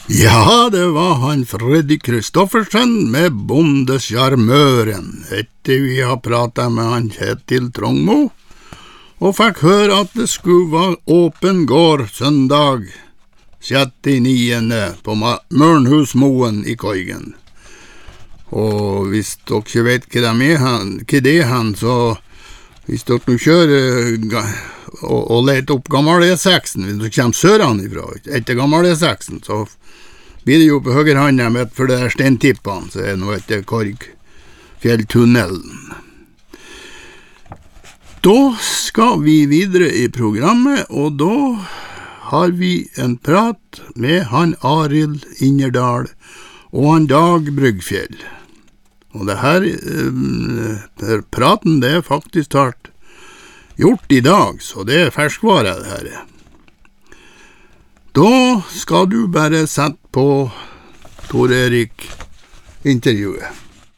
Ja, det var han Freddy Kristoffersen med Bondesjarmøren, etter vi har pratet med han Kjetil Trongmo, og fikk høre at det skulle være åpen gård søndag 6.9. på Mørnhusmoen i Koigen. Og hvis dere ikke vet hva det er han, så hvis dere nå kjører og leter opp gammel E6, hvis dere kommer søranifra, etter gammel E6, så blir det jo på høyre hånda med for det der steintippene, så er det nå etter Korgfjelltunnelen. Da skal vi videre i programmet, og da har vi en prat med han Arild Innerdal og han Dag Bryggfjell. Og det her praten, det er faktisk hardt gjort i dag, så det er ferskvare det her. Da skal du bare sette på Tor Erik intervjuet.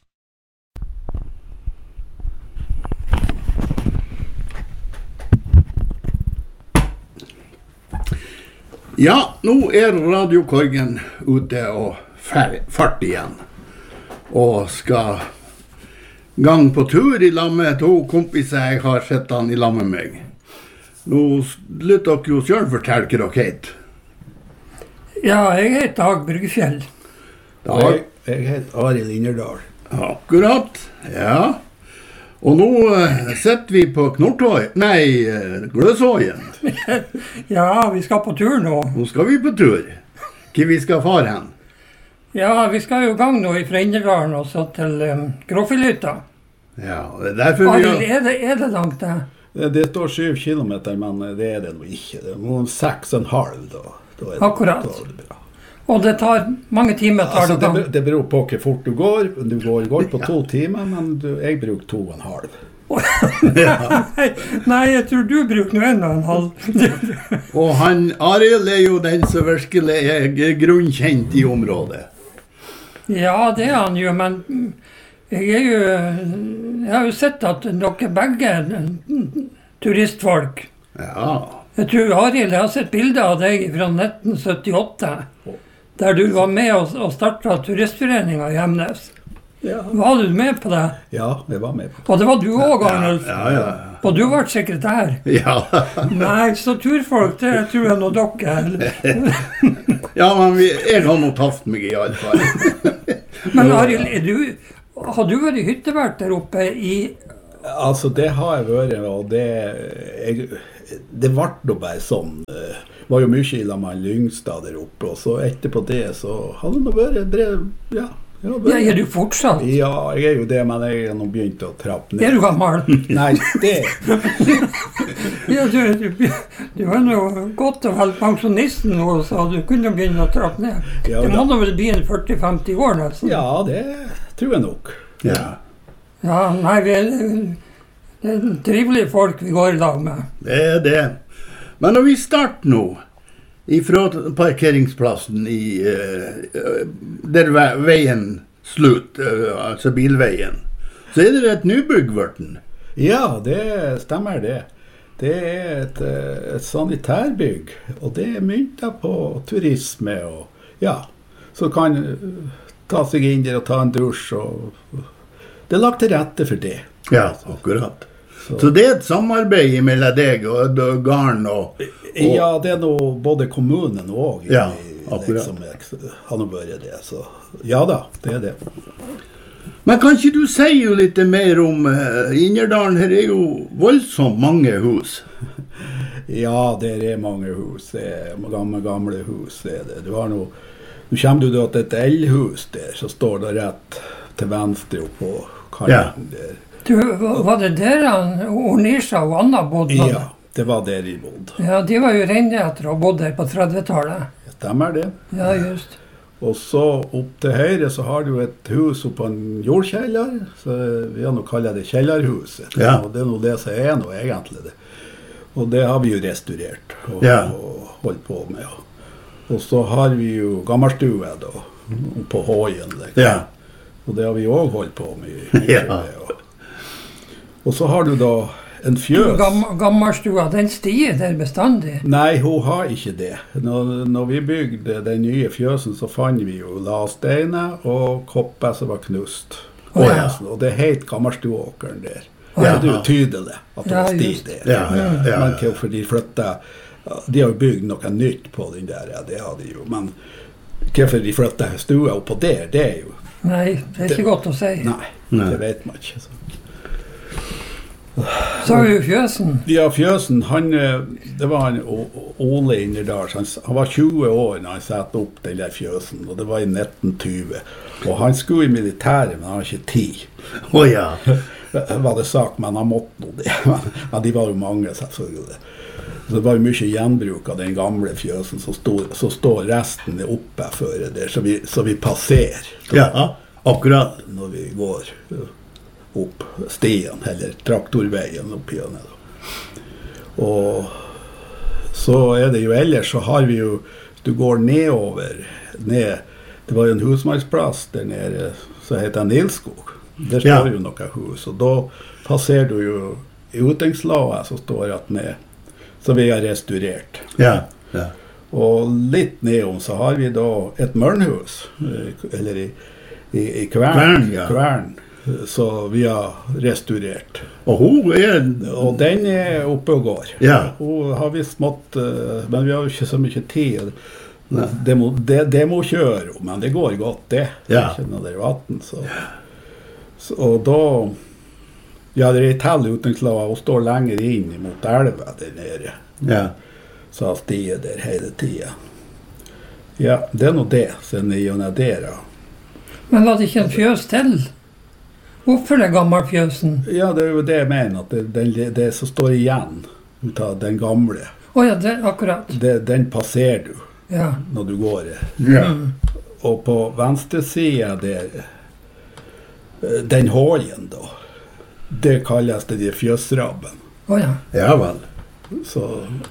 Ja, nå er Radio Korgen ute og fart igjen, og skal gang på tur i lag med to kompiser jeg har sett han i lag med meg. Nå lytter dere jo selv fortelle hva dere heter. Ja, jeg heter Dag Bryggfjell. Jeg heter Arild Innerdal. Akkurat, ja. Og nå sitter vi på Gløshøyen. Ja, vi skal på tur nå. Nå skal vi på tur. Hvor vi skal fare hen? Ja, vi skal jo i gang nå fra Innerdalen og så til Gråfjellhytta. Ja, det er derfor vi har... Er det langt det? Det står 7 kilometer, men det er det nå ikke. Det er noen 6,5 da. Akkurat. Og det tar mange timer. Det beror på hvor fort du går. Du går på 2 timer, men jeg bruker 2,5. Nei, jeg tror du bruker noe 1,5. Og han Arild er jo den som virkelig er grunnkjent i området. Ja, det er han jo, men jeg har jo sett at dere begge er turistfolk. Ja. Jeg tror, Arild, jeg har sett bilder av deg fra 1978, der du var med og startet turistforeningen i Hemnes. Ja. Var du med på det? Ja, jeg var med på det. Og det var du også, Arnulf? Ja. Og du var sekretær? Ja. Nei, så turfolk, det tror jeg nå dere. Ja, men jeg har nå taft meg i alle fall. Men Arild, har du vært hyttevert der oppe i... Altså, det har jeg vært, og det ble da bare sånn. Det var jo mye i lag med Lyngstad der oppe, og så etterpå det så hadde det vært brev, ja. Ja, er du fortsatt? Ja, jeg er jo det, men jeg har nå begynt å trappe ned. Er du gammel? Nei, det... Ja, du er nå godt og vel pensjonisten nå, så du kunne begynne å trappe ned. Ja, det må da vel bli 40-50 år nesten. Ja, det tror jeg nok. Ja. Ja, nei, det er trivelige folk vi går i lag med. Det er det. Men når vi starter nå, ifra parkeringsplassen der veien slutt, altså bilveien, så er det et nybygg-verten. Ja, det stemmer det. Det er et sanitærbygg, og det er myntet på turisme, og ja, så kan ta seg inn der og ta en dusj, og det er lagt til rette for det. Ja, akkurat. Så det er et samarbeid mellom deg og garn og... Ja, det er noe både kommunen og ja, akkurat. Liksom, har noe vært det, så ja da, det er det. Men kan ikke du si jo litt mer om Innerdalen? Her er jo voldsomt mange hus. Ja, det er mange hus. Det er gamle hus. Det er det. Du har nå kommer du da til et eldhus der, så står det rett til venstre opp på kanten der. Du, var det der Ornisha og Anna bodde? Ja, det var der de bodde. Ja, de var jo rennetere og bodde der på 30-tallet. Stemmer det. Ja, just. Og så opp til høyre så har du et hus oppe på en jordkjeller, så vi har nå kallet det kjellerhuset. Ja. Og det er nå det som er nå egentlig det. Og det har vi jo restaurert og holdt på med. Og så har vi jo gammelstue da, på Hågen. Ja. Og det har vi også holdt på med. Ja. Og så har du da en fjøs. Gammelstua, den stier der bestandig? Nei, hun har ikke det. Når vi bygde den nye fjøsen, så fant vi jo lavsteiner og kopper som var knust. Og det het Gammelstuåkeren der. Ja. Det er jo tydelig at det var sti der. Men hvorfor de flyttet, de har jo bygd noe nytt på den der, ja, det har de jo. Men hvorfor de flyttet stua opp på der, det er jo... Nei, det er ikke godt å si. Nei, det vet man ikke. Så er jo fjøsen. Ja, fjøsen, det var en Ole Innerdal. Han var 20 år når han satte opp den der fjøsen, og det var i 1920. Og han skulle i militæret, men han har ikke tid. Var det sagt, men han måtte nå det. Men de var jo mange, selvfølgelig. Så det var jo mye gjenbruk av den gamle fjøsen, så står resten oppe før det, så vi passerer. Ja, akkurat. Når vi går opp stien, eller traktorveien opp igjen. Og så er det jo ellers, så har vi jo, du går nedover, det var jo en husmannsplass der nede, så heter Nilskog. Der står jo noen hus, og da passerer du jo i utingslaget, så står at ned, så vi har restaurert. Og litt nedom så har vi da et mørnhus, eller i Kvern, så vi har restaurert. Og den er oppe og går. Hun har visst men vi har jo ikke så mye tid. Det må kjøre, men det går godt det. Ikke når det er vatten, så. Og da, det er et tell utenslaget, og står lenger inn mot elva der nede. Så stiger der hele tiden. Ja, det er noe det, siden jeg gjør der. Men var det ikke en fjøs til? Hvorfor den gamle fjøsen? Ja, det er jo det jeg mener, at det som står igjen ut av den gamle. Det akkurat. Den passerer du når du går. Og på venstre siden der, den hålen da, det kalles det fjøsrabben. Ja vel. Så,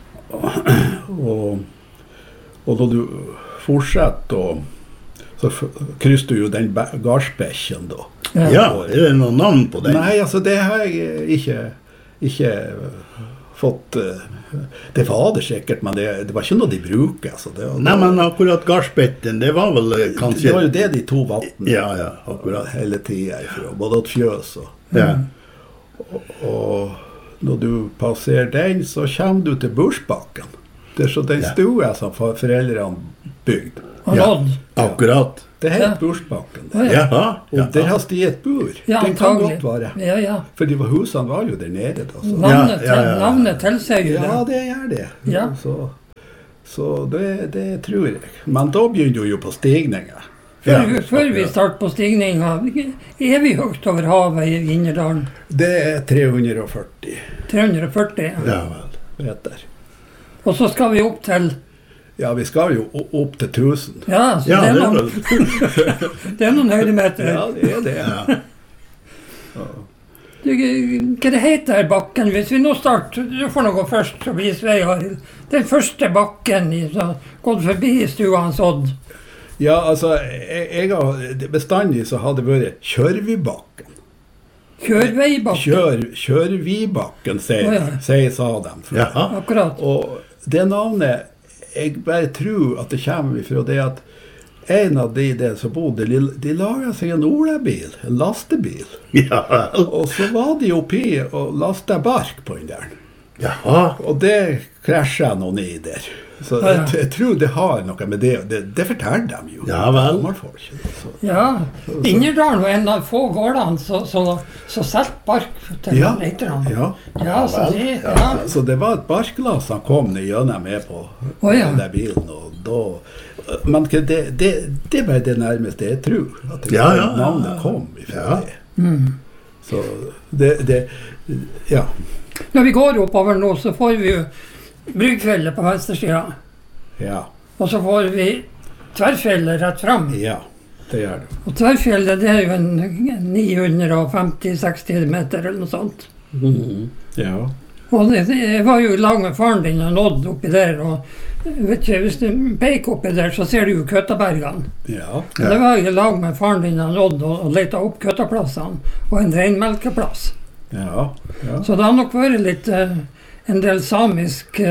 og når du fortsetter, så krysser du jo den gardsbekken da. Er det noen navn på den? Nei, altså det har jeg ikke fått, det var det sikkert, men det var ikke noe de bruker. Altså. Nei, men akkurat gardsbekken, det var vel kanskje... Det var jo det de to vattene. Ja, akkurat. Hele tiden ifra, både et fjøs og når du passerer den, så kommer du til Bursbakken. Det er så den stua som foreldrene bygde. Akkurat. Det er helt Bursbakken. Og der har de et bur. Den kan godt være. Fordi husene var jo der nede. Navnet tilsier jo det. Ja, det gjør det. Så det tror jeg. Men da begynner du jo på stigninger. Før vi starter på stigninger, er vi høyt over havet i Innerdalen? Det er 340. 340, ja. Meter. Og så skal vi opp til... Ja, vi skal jo opp til 1000. Ja, så det er noen høydemeter. Ja, det er det. Hva det heter bakken? Hvis vi nå starter, du får noe først, så blir Sveig den første bakken som gått forbi stuens Odd. Ja, altså, jeg har bestandig så hadde det vært Kjørvibakken. Kjørveibakken? Kjørvibakken, sa dem. Ja, akkurat. Og det navnet, jeg bare tror at det kommer fra det at en av de der som bodde, de laget seg en olabil, en lastebil. Ja. Og så var de oppi og lastet bark på den der. Jaha. Og det krasjet noen i der. Så jeg tror det har noe med det. Det forteller dem jo. Ja vel. Ja, Innerdalen var en av få gårdene så selv bark til leiterne. Så det var et barklass han kom gjennom med på den der bilen. Og da, men det er bare det nærmeste jeg tror. At navnet kom ifra det. Så det Når vi går oppover nå, så får vi jo Bryggfjellet på venstresiden. Ja. Og så får vi Tverrfjellet rett frem. Ja, det gjør det. Og Tverrfjellet, det er jo en 950-60 meter eller noe sånt. Ja. Og det var jo lag med faren din og nådd oppi der, og vet ikke, hvis du peker oppi der, så ser du jo Køttabergene. Ja. Det var jo lag med faren din og nådd og leta opp Køttaplassene, og en reinmelkeplass. Ja. Så det har nok vært litt en del samisk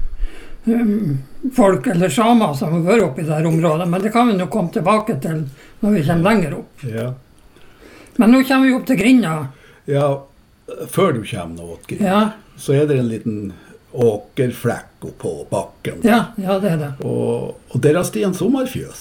folk eller samer som har vært oppe i det området, men det kan vi nok komme tilbake til når vi kommer lenger opp. Ja. Men nå kommer vi opp til Grinda. Ja, før du kommer nå til Grinda, så er det en liten åkerflekk på bakken. Ja, det er det. Og der har stått en sommerfjøs.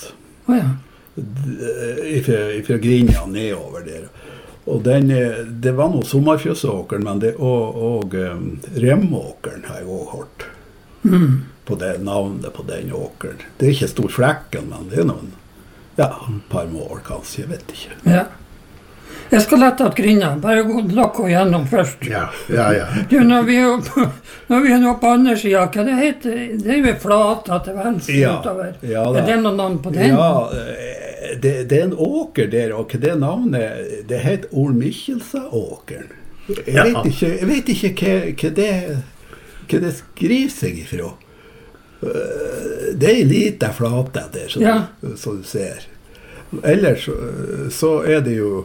Fra Grinda nedover der. Og det var noe sommerfjøsåkeren, men det og remåkeren har jeg også hørt. På det navnet på den åkeren. Det er ikke stor flekken, men det er noen, par mål kanskje, jeg vet ikke. Ja. Jeg skal lette at Grinda, bare gå gjennom først. Ja. Du, når vi er nå på andre siden, hva det heter? Det er jo flata til venstre utover. Er det noen navn på den? Ja, det er en åker der, og det navnet, det heter Olmikkelsa-åkeren. Jeg vet ikke hva det skriver seg ifra. Det er en liten flate der, som du ser. Ellers så er det jo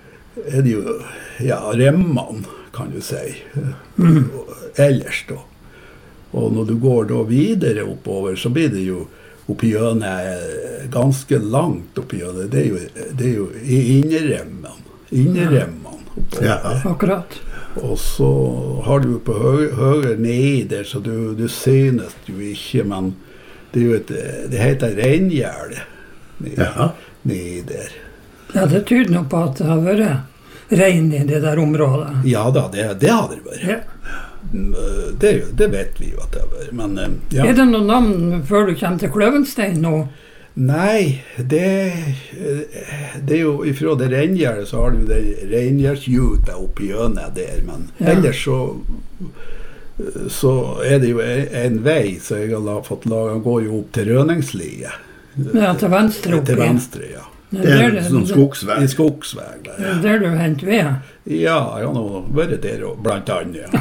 remmene, kan du si. Ellers da. Og når du går da videre oppover, så blir det jo oppi hjørnet, ganske langt oppi hjørnet. Det er jo i inneremmene. Ja, akkurat. Og så har du på høyre ned der, så du synes jo ikke, men det er jo det heter reingjerde ned der. Ja, det tyder nok på at det har vært rein i det der området. Ja da, det har det vært. Ja. Det vet vi jo at det har vært, men Er det noen navn før du kommer til Kløvenstein nå? Nei, det er jo ifra det reingjerde, så har du det reingjerdshjutet oppi hjørnet der, men ellers så er det jo en vei, så jeg har fått laget, går jo opp til Røningslie. Ja, til venstre oppi. Til venstre, ja. Det er sånn skogsvei. I skogsvei, der. Ja. Der du henter ved? Ja, jeg har nå vært der, blant annet.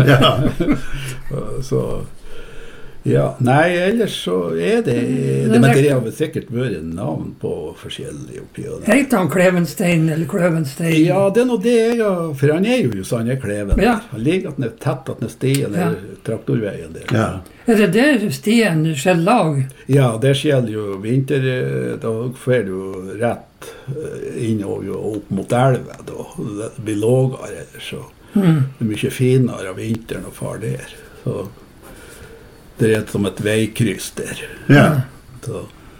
Så... Ja, nei, ellers så er det men det har vel sikkert vært navn på forskjellige oppgjør. Heter han Klevenstein eller Kløvenstein? Ja, det er noe det for han er jo sånn, Kleven. Ja. Han ligger tett at den stien, eller traktorveien der. Ja. Er det der stien skjer lag? Ja, det skjer jo vinter, da får du rett innover og opp mot elva, da det blir lågere, så det er mye finere av vinteren å fare der, så det er som et veikryss der. Ja. Så.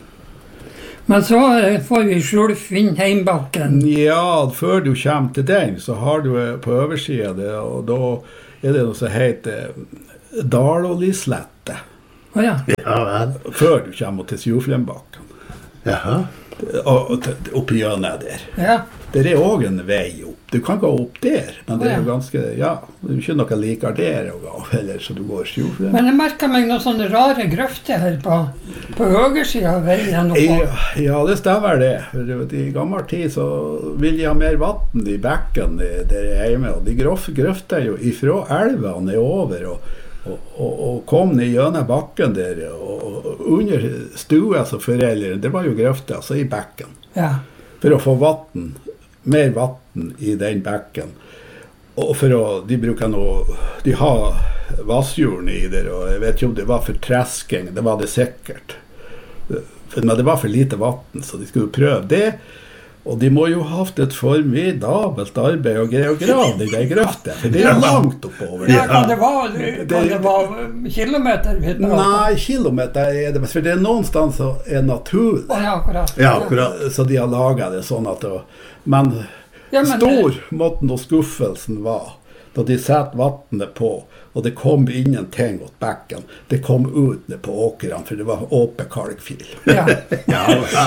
Men så får vi Skjulfinn Heimbakken. Ja, før du kommer til den, så har du på oversiden, og da er det noe som heter Dalålislette. Ja. Ja, vel. Før du kommer til Sjoflembakken. Jaha. Og oppi hjørnet der. Ja. Det er også en vei opp. Du kan gå opp der, men det er jo ganske, det er ikke noe likere der å gå, eller så du går Sjoflem. Men jeg merker meg noen sånne rare grøfter her på høyresiden av veien. Ja, det stemmer det. For i gammel tid så vil de ha mer vatten i bekken der hjemme, og de grøfter jo ifra elva nedover, og kom ned gjennom bakken der, og under stua som foreldre, det var jo grøfter, altså i bekken. Ja. For å få vatten, mer vatten i den bekken. Og de bruker de har vassjorden i der, og jeg vet ikke om det var for tresking, det var det sikkert. Men det var for lite vatten, så de skulle prøve det. Og de må jo ha haft et formidabelt arbeid og greie å grave i det grøftet, for det er langt oppover. Ja, kan det være kilometer? Nei, kilometer er det, for det er noen steder som er naturlig. Ja, akkurat. Ja, akkurat. Så de har laget det sånn at men stor måten og skuffelsen var da de satt vattnet på, og det kom ingenting åt bekken. Det kom ut ned på åkeren, for det var åpen kalkfil. Ja. Ja,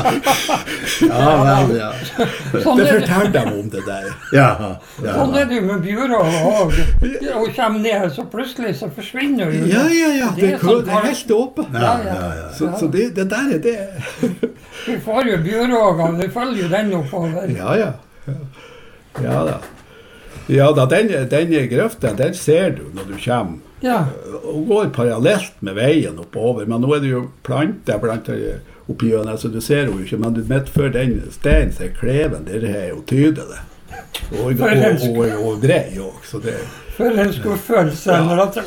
vel, ja. Sånn det forteller dem om det der. Ja. Sånn er det jo med bjører og kommer ned, så plutselig så forsvinner jo. Ja, det er helt åpen. Ja. Så det der er det. Vi får jo bjører, og vi følger jo den oppover. Ja da. Ja da, denne grøften, den ser du når du kommer. Ja. Og går parallelt med veien oppover, men nå er det jo planter oppi hjørnet, så du ser jo ikke, men du midt før den steinen som er kleven, det er jo tydelig. Og grei også, det... For en skuffelse når at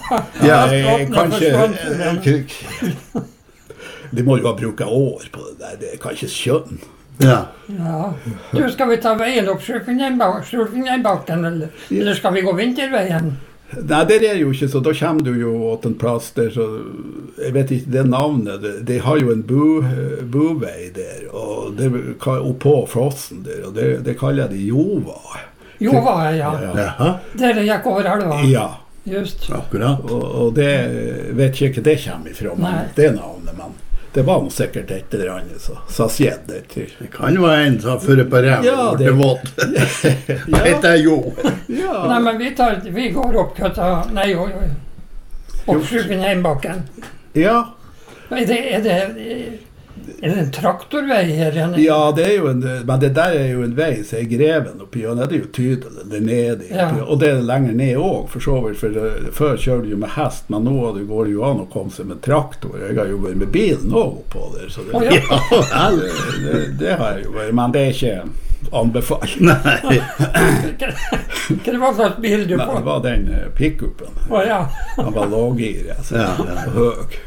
kanskje... De må jo ha brukt år på det der, det kan ikke skjønne. Ja. Du, skal vi ta veien opp Skjulfinnheimbakken, eller skal vi gå vinterveien? Nei, det jo ikke, så da kommer du jo til en plass der, så jeg vet ikke det navnet, de har jo en bovei der, og det oppå Frossen der, og det kaller de Jova. Jova, ja. Der det gikk over elva. Ja. Just. Akkurat. Og det vet ikke det kommer ifra, men det navnet, men det var noe sikkert et eller annet, så skjedde det til. Det kan være en som fører på ræv, og det vått. Det heter jo. Nei, men vi går opp opp Skjulfinnheimbakken. Ja. Er det en traktorvei her? Ja, det jo men det der jo en vei som greven oppi, og det jo tydelig, det nede. Ja. Og det lenger ned også, for så vidt, for før kjørte du jo med hest, men nå går det jo an å komme seg med traktor. Jeg har jo vært med bilen også på der, så det har jeg jo vært, men det ikke anbefalt. Nei. Hva var slags bil du på? Det var den pick-upen. Han var låggir, høg.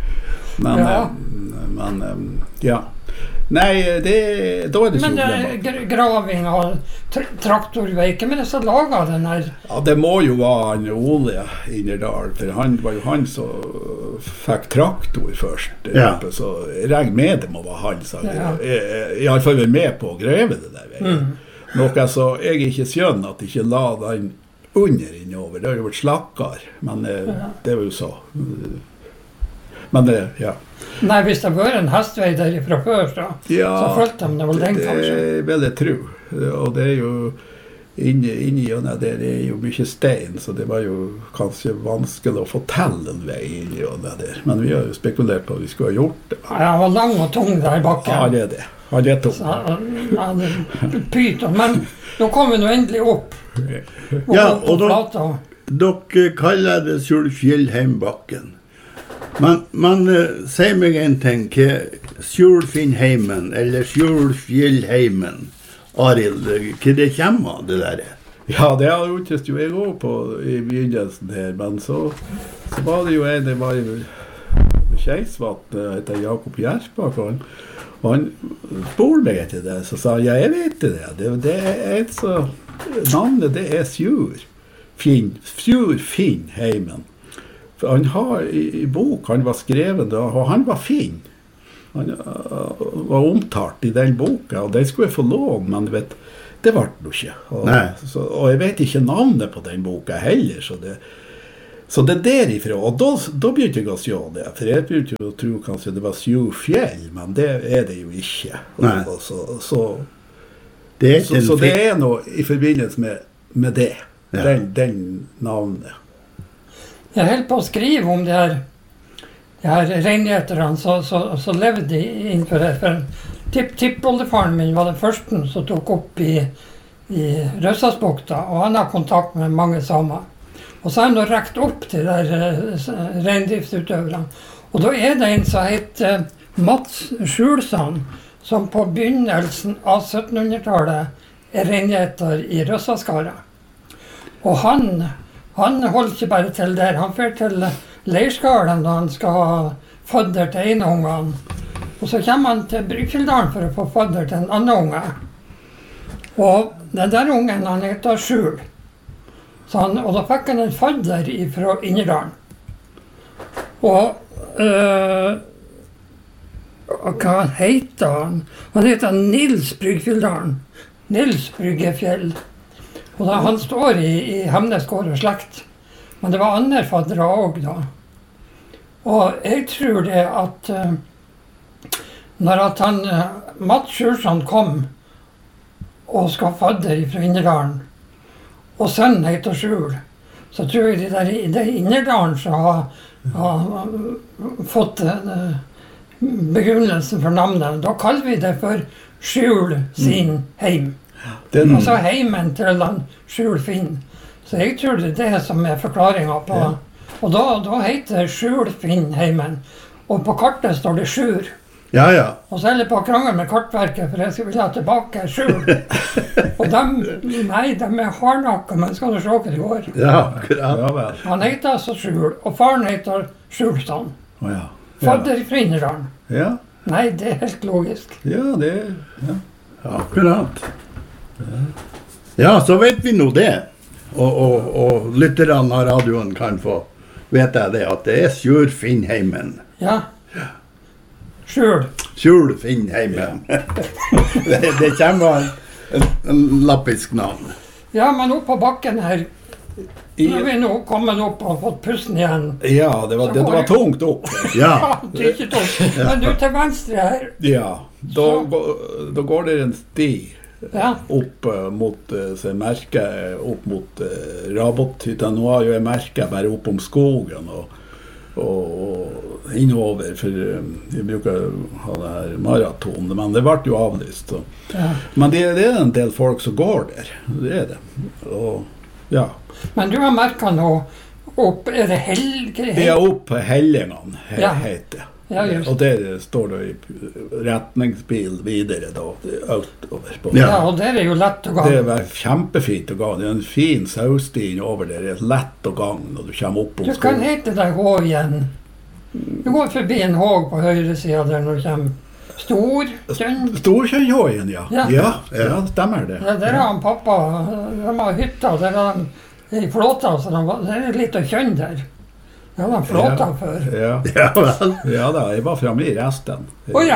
Men ja. Nei, da det så bra. Men graving og traktorvei, hvem det som laget den her? Ja, det må jo være han Ole Innerdal, for han var jo han som fikk traktor først. Så jeg regner med det må være han, så jeg har fått vært med på å greve det der veien. Noe så jeg ikke skjønner at jeg ikke la den under innover, det har jo vært slakkar, men det var jo så... Men det, Nei, hvis det var en hestvei der fra før, så følte de det vel den kanskje. Det vil jeg tro. Og det jo inni hjørnet der jo mye stein, så det var jo kanskje vanskelig å fortelle en vei inni hjørnet der. Men vi har jo spekulert på at vi skulle ha gjort det. Ja, han var lang og tung der i bakken. Ja, det det. Han tung. Pyton, men nå kom vi nå endelig opp. Og dere kaller det Skjulfinnheimbakken. Man sier meg en ting, Skjulfinnheimen, eller Skjulfjellheimen, Arild, hva det kommer av det der? Ja, det har jo ikke jeg også på i begynnelsen her, men så var det jo en, det var jo Kjeisvatt, heter Jakob Gjersbakk, og han spurte meg etter det, så sa han, ja, jeg vet det, det et så, navnet det Skjulfinnheimen. Han har i bok, han var skrevet, og han var fin. Han var omtalt i den boka, og den skulle jeg få lån, men vet, det var det ikke. Og jeg vet ikke navnet på den boka heller, så det derifra. Og da begynte jeg å se det, for jeg begynte å tro kanskje det var Skjulfjell, men det det jo ikke. Så det noe i forbindelse med det, den navnet. Jeg holdt på å skrive om de her reineterne, så levde de innenfor det. For tippoldefaren min var den første som tok opp i Røsasbukta, og han har kontakt med mange samer. Og så har han rekt opp til de reindriftsutøverne. Og da det en som heter Mats Skjulsand, som på begynnelsen av 1700-tallet reineter i Røsaskara. Og han holder ikke bare til der, han fer til Leirskalen da han skal ha fadder til en av ungene. Og så kommer han til Brykkjeldalen for å få fadder til en annen unge. Og den der ungen, han heter Skjul. Og da fikk han en fadder fra Innerdalen. Og hva heter han? Han heter Nils Brykkjeldalen. Nils Bryggefjell. Og da, han står i Hemnes gård og slekt. Men det var andre faddere også da. Og jeg tror det at når at Mats Skjulsand kom og skal fadder fra Innerdalen, og sønnen heter Skjul, så tror jeg de der i Innerdalen som har fått begrunnelsen for navnet. Da kaller vi det for Skjul sin heim. Og så heimen til Skjulfinn. Så jeg tror det som forklaringen på. Og da heter det Skjulfinnheimen. Og på kartet står det Sjur. Ja, ja. Og så på krangel med kartverket, for jeg skulle ha tilbake skjul. Og de hardnakka, men skal du se hva det går. Ja, akkurat. Han heter altså Skjul, og faren heter Skjulstad. Ja. Fadder fra Innerdalen. Ja. Nei, det helt logisk. Ja, det akkurat. Ja, så vet vi nå det. Og lytterne av radioen kan få vite det, at det Sjur Finnheimen. Ja. Sjur Finnheimen. Det kommer en lappisk navn. Ja, men opp på bakken her, når vi nå kommet opp og fått pusten igjen. Ja, det var tungt opp. Ja, det ikke tungt. Men du til venstre her. Ja, da går det en sti. Ja. Opp mot merket, opp mot Rabothytta. Nå har jo jeg merket bare opp om skogen og innover, for vi bruker ha det her maraton, men det ble jo avlyst. Ja. Men det er en del folk som går der, det er det. Og, ja. Men du har merket nå opp, er det Helge? Ja, opp Hellingene, heter det. Ja, og der står det i retningsbil videre da, utover på. Ja, og der er jo lett å gå. Det er kjempefint å gå. Det er en fin saustien over der. Det er lett å gå når du kommer opp om skolen. Du kan hete deg Hågen. Du går forbi en håg på høyre siden der når du kommer. Storkjønnhågen, ja. Ja, stemmer det. Ja, der har han pappa. De har hytta, der har de i flåta, så det er litt å kjønne der. Ja, den flåta før. Ja vel. Ja da, jeg var fremme i resten. Åja!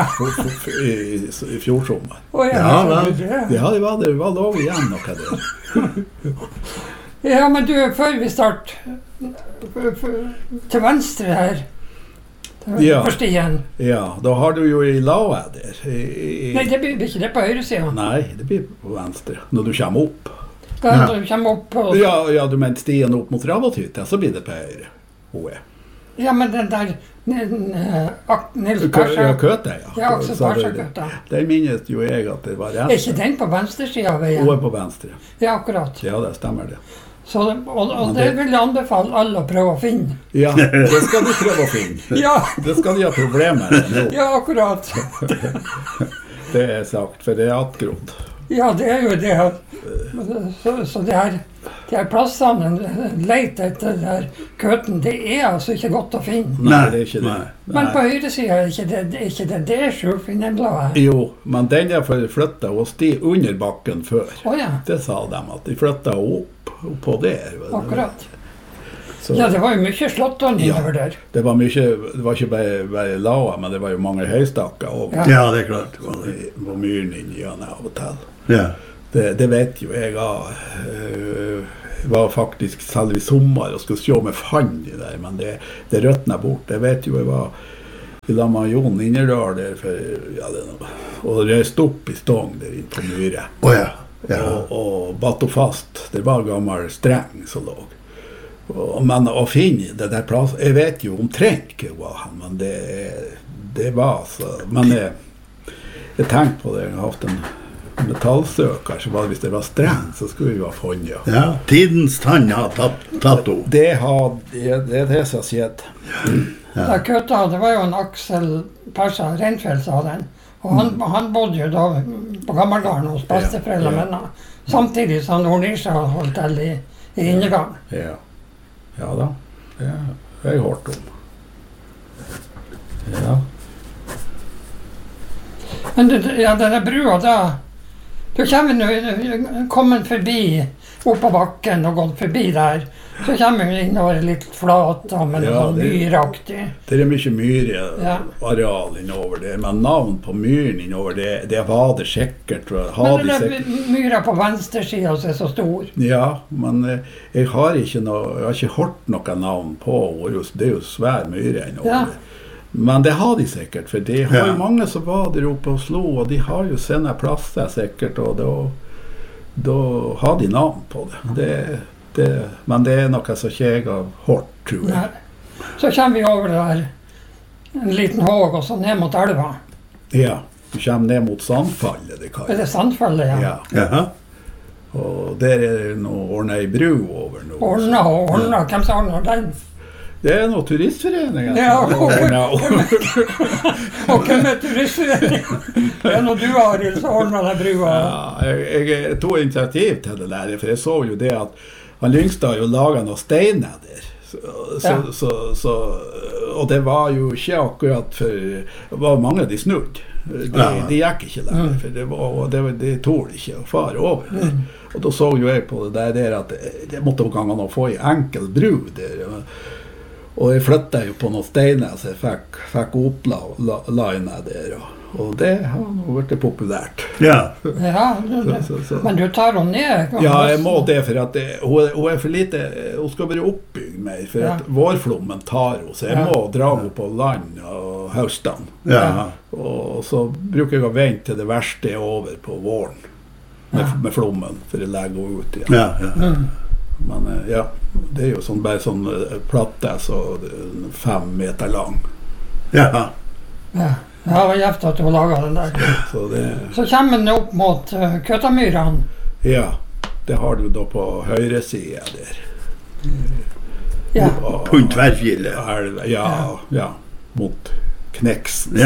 I fjordsommer. Ja vel. Ja, det var lov igjen noe der. Ja, men du, før vi starter, til venstre her, på stien. Ja, da har du jo i laue der. Nei, det blir ikke det på høyre siden. Nei, det blir på venstre, når du kommer opp. Når du kommer opp på... Ja, du mener stien opp mot Rabothytta, så blir det på høyre. Ja, men den der Nils Persson. Ja, Køte, ja. Ja, også Persson-Køte. Det minnes jo jeg at det var rett. Er ikke den på venstre siden av veien? Hun er på venstre. Ja, akkurat. Ja, det stemmer det. Så og det vil jeg anbefale alle å prøve å finne. Ja, det skal du prøve å finne. Ja. Det skal de ha problemer med nå. Ja, akkurat. Det er sagt, for det er attgrodd. Ja, det er jo det. Så det her plassene, leit etter der køten, det er altså ikke godt å finne. Nei, det er ikke det. Men på høyre siden er ikke det Sjur Finnheimbladet? Jo, men den er flyttet og sti under bakken før. Ja. Det sa de, at de flyttet opp på der. Akkurat. Så, ja, det var jo mye slåttånd over der. Det var ikke bare laua, men det var jo mange høystakker også. Ja, det er klart. På myren inni av og til. Ja. Det vet jo jeg var faktisk selv i sommer og skulle se om jeg fant det der, men det røtnet bort. Jeg vet jo jeg var i lag med Jon Innerdal der og reiste opp i stong der inne på myre. Og batt opp fast. Det var en gammel streng som lå. Men å finne det der plass, jeg vet jo omtrent hva det var, men det var så. Men jeg tenkte på det, jeg har hatt en metallsøker, så hvis det var streng, så skulle vi jo ha funnet. Ja, tidens tann har tatt opp. Det er det som har skjedd. Ja. Det var jo en Aksel Persson, Reinfeldt sa den. Og han bodde jo da på Gammelgarden hos besteforeldre mine. Samtidig som Nordnisha holdt til i Innerdalen. Ja da, det har jeg hørt om. Ja. Men denne brua da, du kommer forbi opp på bakken og gått forbi der, så kommer vi innover litt flat, men noe myraktig. Det er mye myreareal innover det, men navn på myren innover det var det sikkert. Men det er myra på venstre siden som er så stor. Ja, men jeg har ikke hørt noe navn på, det er jo svær myre innover det. Men det har de sikkert, for de har jo mange som var der oppe og slo, og de har jo sine plasser sikkert, og da har de navn på det. Men det er noe som ikke jeg har hørt, tror jeg. Nei. Så kommer vi over der, en liten håg, og så ned mot elva. Ja, du kommer ned mot Sandfallet, det kalles. Er det Sandfallet, ja? Ja. Og der er det noe ordnet i bru over nå. Ordnet, hvem som ordner den? Det noe turistforeningen. Ja, og hvem turistforeningen? Det noe du, Arild, som ordner den brua. Ja, jeg tog initiativ til det der, for jeg så jo det at han Lyngstad jo laget noen steiner der. Og det var jo ikke akkurat for det var mange de snudde. De gikk ikke lenger, for de tål ikke å fare over. Og da så jo jeg på det der at det måtte gangen å få en enkel bru der. Og jeg flyttet jo på noen steiner, så jeg fikk oppline der. Og det har nå vært populært. Ja, men du tar henne ned? Ja, jeg må det, for at hun for lite, hun skal være oppbygd mer, for at vårflommen tar henne, så jeg må dra henne på land og høsten. Ja. Og så bruker jeg å vente til det verste over på våren, med flommen, for jeg legger henne ut igjen. Ja. Men ja, det jo bare sånn platte, så 5 meter lang. Ja. Ja, det var gjevt at du laget den der. Så kommer den opp mot Køtamyrene. Ja, det har du da på høyre side der. Ja. På Tverrfjellet. Ja, mot Kneksen.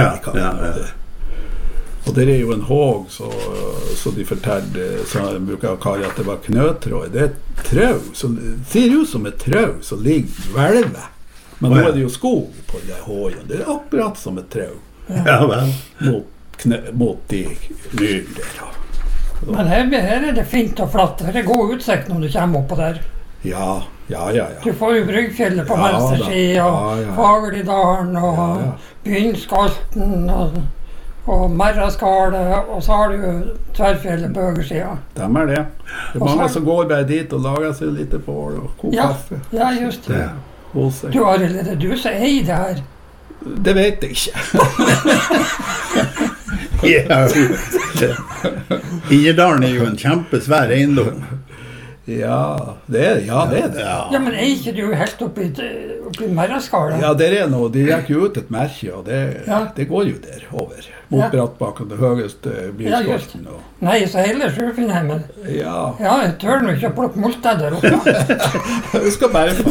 Og det jo en håg, så de fortalte, så de bruker å kalle at det var knøtråd. Det et trau, det ser ut som et trau som ligger hvelvet. Men nå det jo skog på den hågen. Det akkurat som et trau. Ja, vel. Mot de myren der. Men her det fint og flatt. Her god utsikt når du kommer opp på der. Ja. Du får jo Bryggfjellet på venstre side, og Fagerlidalen, og Bynnskalten, og Merraskalet, og så har du Tverrfjellet på høyre side. Det det. Det mange som går bare dit og lager seg litt bål og koker kaffe. Ja, just det. Du, Arild, det du som eier det her? Det vet jeg ikke. Innerdalen jo en kjempesvær eiendom. Ja, det det. Ja, men er ikke du helt oppi Merraskalet? Ja, det noe. De gikk jo ut et merke, og det går jo der over. Mot Brattbakken, det høyeste bilskolten. Nei, så hele Sjøfinnheimen. Ja, jeg tør nå ikke å plukke multer der oppe. Du skal bare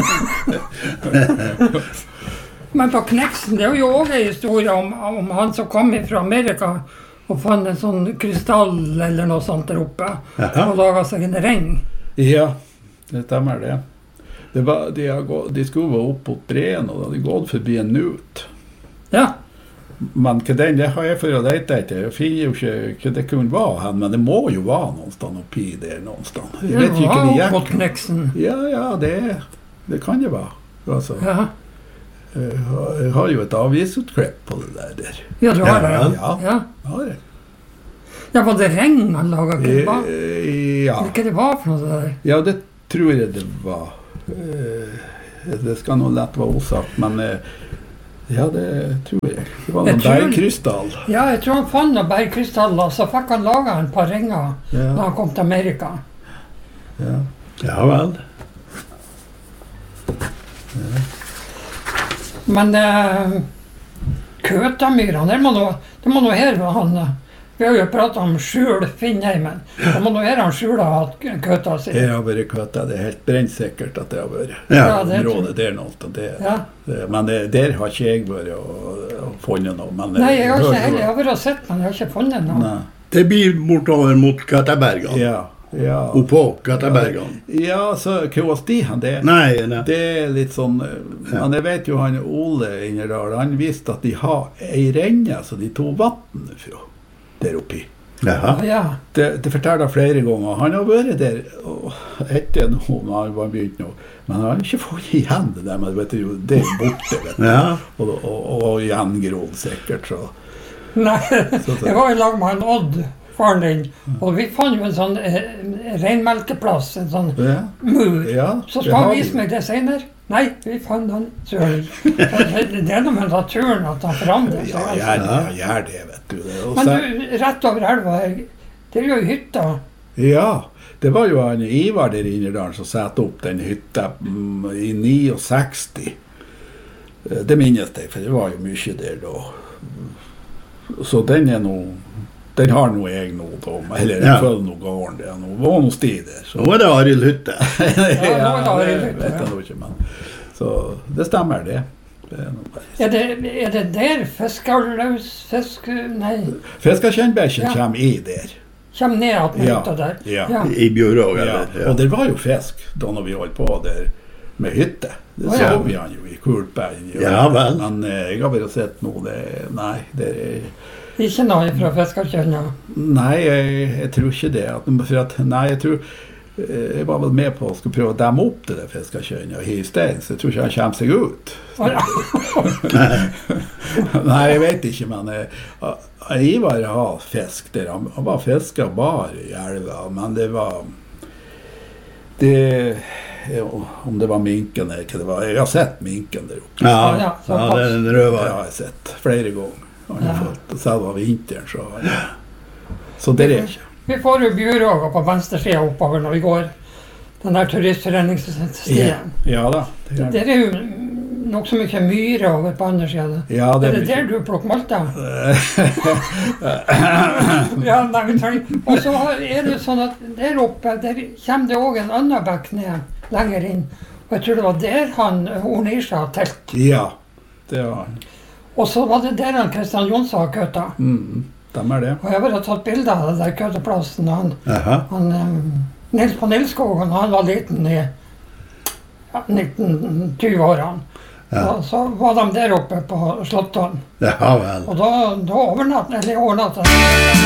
Men på Kneksen, det jo også en historie om han som kom fra Amerika og fant en sånn krystall eller noe sånt der oppe, og laget seg en ring. Ja, det stemmer det. De skulle være oppe på breen, og de hadde gått forbi en nut. Ja. Men det har jeg for å lete etter. Jeg finner jo ikke hva det kunne være, men det må jo være noen sted oppi der noen sted. Jeg vet ikke hva de gikk. På Kneksen. Ja, det kan det være. Altså. Ja. Jeg har jo et avisutklipp på det der. Ja, du har det? Ja, jeg har det. Ja, var det regn han laget? Ja. Hva det var for noe der? Ja, det tror jeg det var. Det skal nå lett være osagt, men ja, det tror jeg. Det var noen bergkrystall. Ja, jeg tror han fant noen bergkrystaller, så fikk han laget en par ringer når han kom til Amerika. Ja vel. Ja. Men Køtamyrene, det må nå her han, vi har jo pratet om skjul Finnheimen, det må nå her han skjula at køta sier. Jeg har vært køta, det helt brennsikkert at det har vært. Ja, det området der noe. Men der har ikke jeg vært og funnet noe. Nei, jeg har ikke heller, jeg har vært og sett, men jeg har ikke funnet noe. Nei. Det blir bortover mot Køtabergene. Ja. Oppå Køtabergene. Ja, så hva sti han det? Nei. Det litt sånn, men jeg vet jo han Ole Innerdal, han visste at de har ei renne, så de tog vatten fra der oppi. Ja. Det forteller flere ganger. Han har vært der etter noe, når han var begynt nå, men han har ikke fått igjen det der, men vet du, det borte, vet du. Og gjengrodd sikkert, så. Nei, jeg var i lag med en Odd, faren din, og vi fant jo en sånn reinmelkeplass, en sånn mur. Så skal han vise meg det senere. Nei, vi fant han søren. Det noe med naturen at han forandrer seg. Ja, gjør det, vet du. Men du, rett over elva, det jo hytta. Ja, det var jo han Ivar der Innerdalen som satte opp den hytta i 69. Det minnes jeg, for det var jo mye der da. Så den har noe jeg nå, eller jeg føler noe gården der, var noe sti der. Nå det Arild Hytte. Ja, det vet jeg nå ikke, men. Så det stemmer det. Er det der Fiskekjennbæsjen kommer i der. Kommer ned at man hytta der? Ja. I Bjørog, eller? Ja. Og det var jo fisk da når vi holdt på der med hytte. Det så vi han jo i Kultberg. Ja vel. Men jeg har bare sett noe, nei, det er... Ikke noe fra Fiskekjønna? Nei, jeg tror ikke det. Jeg tror... Jeg var vel med på å skulle prøve å demme opp det der Fiskekjønna i stein, så jeg tror ikke han kommer seg ut. Nei, jeg vet ikke, men Ivar har fisk der. Han var fisket bare i elva, men det var... om det var minken eller hva det var. Jeg har sett minken der oppe. Ja, det er en røver. Det har jeg sett flere ganger. Selv av vinteren, så det er ikke. Vi får jo Bjørog på venstre siden oppover når vi går den der turistforeningsstien. Ja da. Det er jo nok så mye myre over på andre siden. Ja, det er det der du plukker malta? Ja, nei, vi trenger. Og så er det sånn at der oppe, der kommer det også en annen bekk ned lenger inn. Og jeg tror det var der han Ornisha telt. Ja, det var han. Og så var det der han Kristian Jonsson har køtta. Stemmer det. Og jeg har bare tatt bilder av den der køtteplassen. Nils på Nilskogen, han var liten i 1920-årene. Ja. Så var de der oppe på Slotton. Ja vel. Og da overnattet, eller overnattet.